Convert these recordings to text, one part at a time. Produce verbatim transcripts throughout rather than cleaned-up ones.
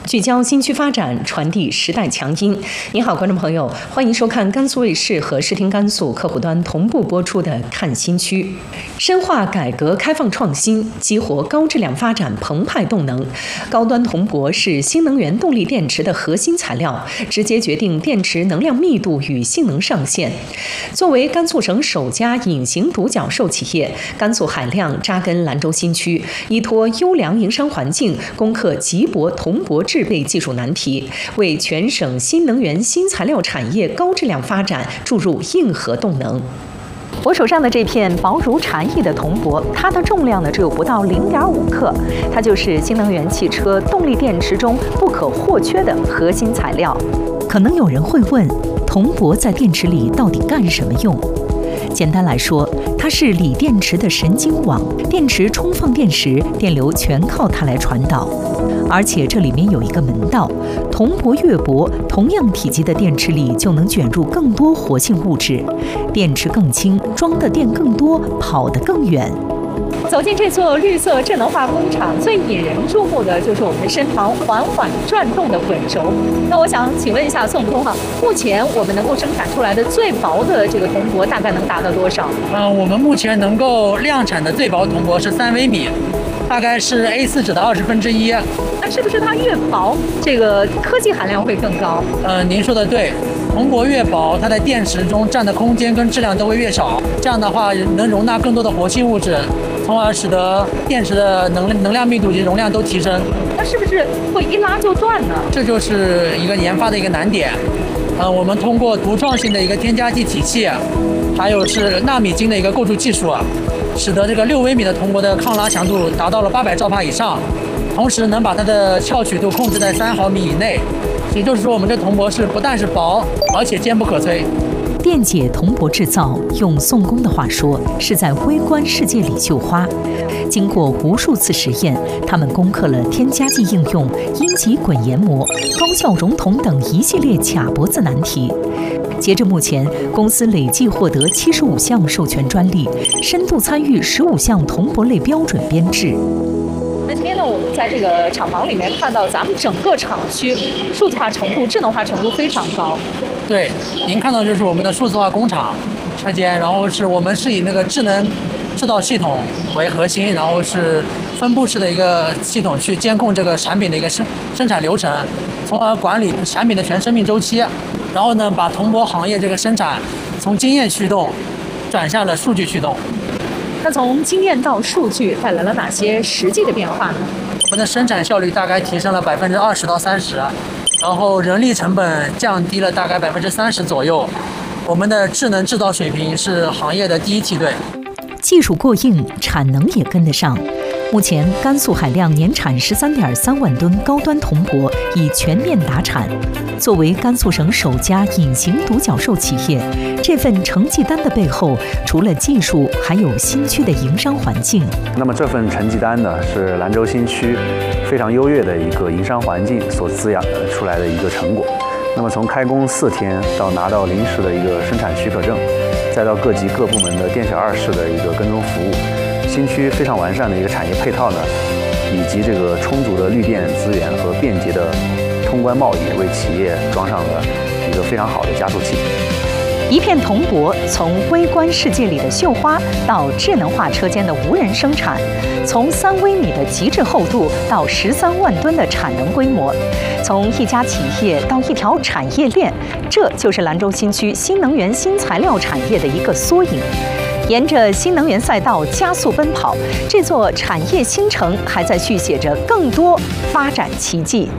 聚焦新区发展，传递时代强音。你好，观众朋友，欢迎收看甘肃卫视和视听甘肃客户端同步播出的《看新区》，深化改革开放创新，激活高质量发展澎湃动能。高端铜箔是新能源动力电池的核心材料，直接决定电池能量密度与性能上限。作为甘肃省首家隐形独角兽企业，甘肃海量扎根兰州新区，依托优良营商环境，攻克极薄铜箔制备技术难题，为全省新能源新材料产业高质量发展注入硬核动能。我手上的这片薄如蝉翼的铜箔，它的重量呢只有不到零点五克，它就是新能源汽车动力电池中不可或缺的核心材料。可能有人会问，铜箔在电池里到底干什么用？简单来说，它是锂电池的神经网，电池充放电时，电流全靠它来传导。而且这里面有一个门道，铜箔越薄，同样体积的电池里就能卷入更多活性物质，电池更轻，装的电更多，跑得更远。走进这座绿色智能化工厂，最引人注目的就是我们身旁缓缓转动的滚轴。那我想请问一下宋工哈，目前我们能够生产出来的最薄的这个铜箔大概能达到多少？ 嗯、呃，我们目前能够量产的最薄铜箔是三微米，大概是 A 四 纸的二十分之一。 那是不是它越薄，这个科技含量会更高？ 呃，您说的对。铜箔越薄，它在电池中占的空间跟质量都会越少，这样的话能容纳更多的活性物质，从而使得电池的能能量密度及容量都提升。 那是不是会一拉就断呢？ 这就是一个研发的一个难点。呃，我们通过独创性的一个添加剂体系，还有是纳米晶的一个构筑技术，使得这个六微米的铜箔的抗拉强度达到了八百兆帕以上，同时能把它的翘曲度控制在三毫米以内。也就是说，我们这铜箔是不但是薄，而且坚不可摧。 电解铜箔制造，用宋工的话说，是在微观世界里绣花。经过无数次实验，他们攻克了添加剂应用、阴极滚研磨、高效熔铜等一系列卡脖子难题。截至目前，公司累计获得七十五项授权专利，深度参与十五项铜箔类标准编制。那今天呢，我们在这个厂房里面看到，咱们整个厂区数字化程度、智能化程度非常高。 对，您看到就是我们的数字化工厂车间，然后是我们是以那个智能制造系统为核心，然后是分布式的一个系统去监控这个产品的一个生生产流程，从而管理产品的全生命周期。然后呢，把铜箔行业这个生产从经验驱动转向了数据驱动。 那从经验到数据带来了哪些实际的变化呢？ 我们的生产效率大概提升了百分之二十到三十，然后人力成本降低了大概百分之三十左右。我们的智能制造水平是行业的第一梯队， 技术过硬，产能也跟得上。目前，甘肃海量年产十三点三万吨高端铜箔已全面达产。作为甘肃省首家隐形独角兽企业，这份成绩单的背后，除了技术，还有新区的营商环境。 那么这份成绩单呢，是兰州新区非常优越的一个营商环境所滋养出来的一个成果。那么从开工四天到拿到临时的一个生产许可证，再到各级各部门的店小二式的一个跟踪服务，新区非常完善的一个产业配套呢，以及这个充足的绿电资源和便捷的通关贸易，为企业装上了一个非常好的加速器。 一片铜箔，从微观世界里的绣花到智能化车间的无人生产，从三微米的极致厚度到十三万吨的产能规模，从一家企业到一条产业链，这就是兰州新区新能源新材料产业的一个缩影。沿着新能源赛道加速奔跑，这座产业新城还在续写着更多发展奇迹。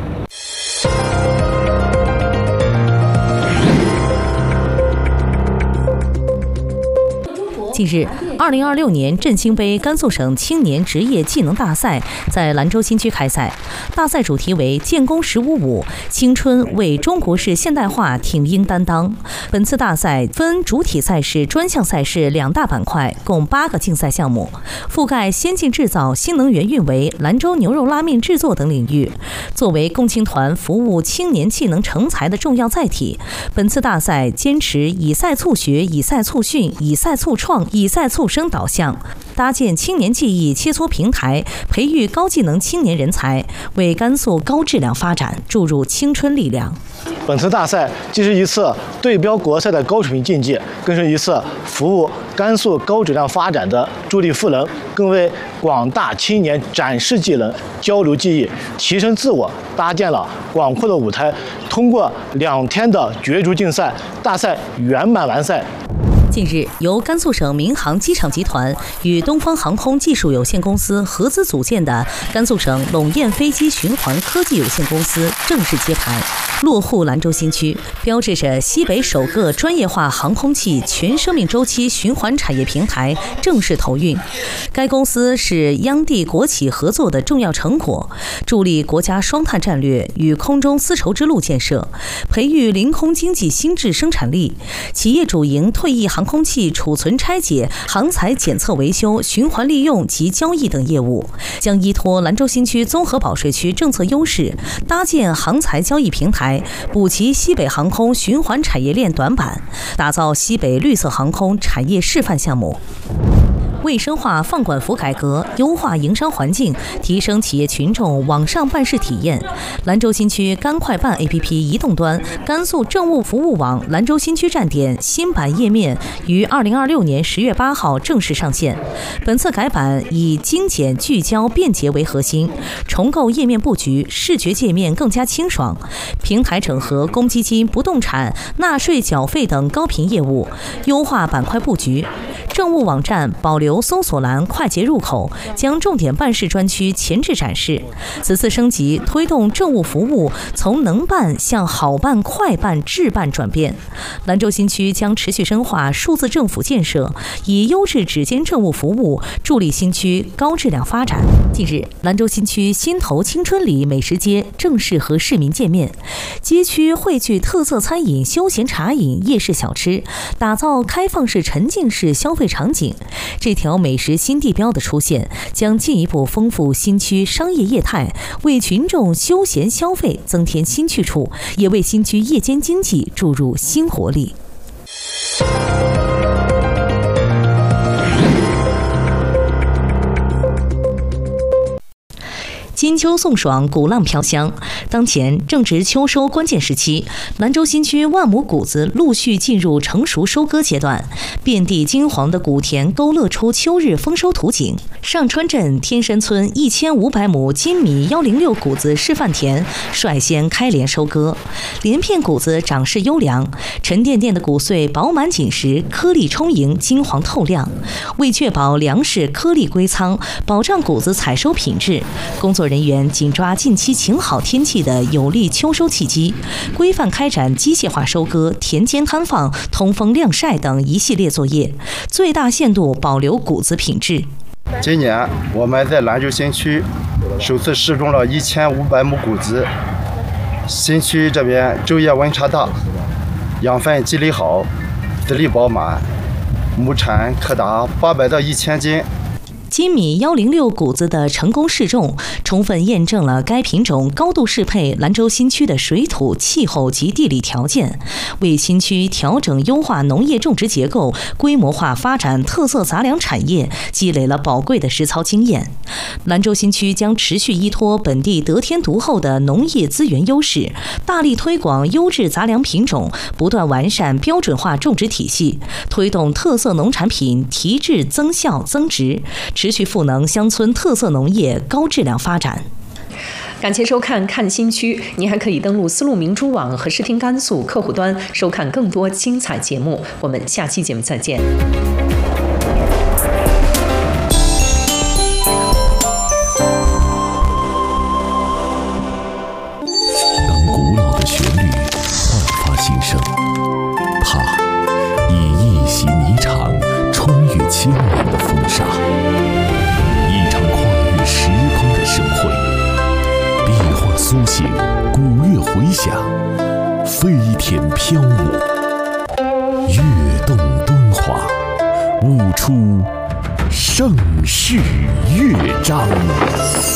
近日，二零二六年振兴杯甘肃省青年职业技能大赛在兰州新区开赛。大赛主题为“建功十五五，青春为中国式现代化挺膺担当”。本次大赛分主体赛事、专项赛事两大板块，共八个竞赛项目，覆盖先进制造、新能源运维、兰州牛肉拉面制作等领域。作为共青团服务青年技能成才的重要载体，本次大赛坚持以赛促学、以赛促训、以赛促创、以赛促生导向。 搭建青年技艺切磋平台，培育高技能青年人才，为甘肃高质量发展注入青春力量。 本次大赛既是一次对标国赛的高水平竞技，更是一次服务甘肃高质量发展的助力赋能，更为广大青年展示技能、交流技艺、提升自我搭建了广阔的舞台。通过两天的角逐竞赛，大赛圆满完赛。 近日，由甘肃省民航机场集团与东方航空技术有限公司合资组建的甘肃省陇堰飞机循环科技有限公司正式揭牌，落户兰州新区，标志着西北首个专业化航空器全生命周期循环产业平台正式投运。该公司是央地国企合作的重要成果，助力国家双碳战略与空中丝绸之路建设，培育临空经济新质生产力。企业主营退役航空器储存拆解、航材检测维修、循环利用及交易等业务，将依托兰州新区综合保税区政策优势，搭建航材交易平台，补齐西北航空循环产业链短板，打造西北绿色航空产业示范项目。为深化放管服改革，优化营商环境，提升企业群众网上办事体验，兰州新区甘快办 A P P 移动端甘肃政务服务网兰州新区站点新版页面于二零二六年十月八号正式上线。本次改版以精简、聚焦、便捷为核心，重构页面布局，视觉界面更加清爽。平台整合公积金、不动产、纳税缴费等高频业务，优化板块布局。政务网站保留搜索栏快捷入口，将重点办事专区前置展示。此次升级，推动政务服务从能办向好办、快办、智办转变。兰州新区将持续深化数字政府建设，以优质指尖政务服务助力新区高质量发展。近日，兰州新区新头青春里美食街正式和市民见面，街区汇聚特色餐饮、休闲茶饮、夜市小吃，打造开放式、沉浸式消费场景。这条美食新地标的出现，将进一步丰富新区商业业态，为群众休闲消费增添新去处，也为新区夜间经济注入新活力。金秋送爽，鼓浪飘香。当前正值秋收关键时期，兰州新区万亩谷子陆续进入成熟收割阶段，遍地金黄的谷田勾勒出秋日丰收图景。上川镇天山村一千五百亩金米幺零六谷子示范田率先开镰收割，连片谷子长势优良，沉甸甸的谷穗饱满紧实，颗粒充盈，金黄透亮。为确保粮食颗粒归仓，保障谷子采收品质，工作人员紧抓近期晴好天气的有利秋收契机，规范开展机械化收割、田间摊放、通风晾晒等一系列作业，最大限度保留谷子品质。 今年我们在兰州新区首次试种了一千五百亩谷子。新区这边昼夜温差大，养分积累好，籽粒饱满，亩产可达八百到一千斤。 金米幺零六谷子的成功试种，充分验证了该品种高度适配兰州新区的水土、气候及地理条件，为新区调整优化农业种植结构、规模化发展特色杂粮产业积累了宝贵的实操经验。兰州新区将持续依托本地得天独厚的农业资源优势，大力推广优质杂粮品种，不断完善标准化种植体系，推动特色农产品提质增效增值，持续赋能乡村特色农业高质量发展。 感谢收看《看新区》，您还可以登录丝路明珠网和视听甘肃客户端收看更多精彩节目。我们下期节目再见。 当古老的旋律焕发新生，它以一袭霓裳穿越千年的风沙，一场跨越时光的盛会。壁画苏醒，鼓乐回响，飞田飘舞，跃动敦煌，舞出盛世乐章。